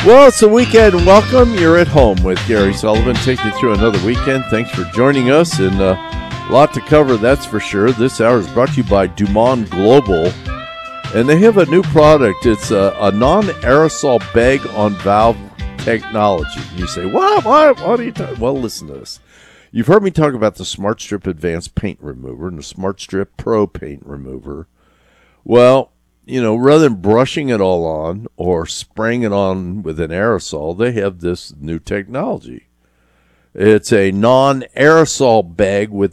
Well, it's a weekend. Welcome. You're at home with Gary Sullivan. Take you through another weekend. Thanks for joining us. And a lot to cover, that's for sure. This hour is brought to you by Dumont Global. And they have a new product. It's a non-aerosol bag-on-valve technology. You say, what are you talking? Well, listen to this. You've heard me talk about the Smart Strip Advanced Paint Remover and the Smart Strip Pro Paint Remover. Well, rather than brushing it all on or spraying it on with an aerosol, they have this new technology. It's a non-aerosol bag with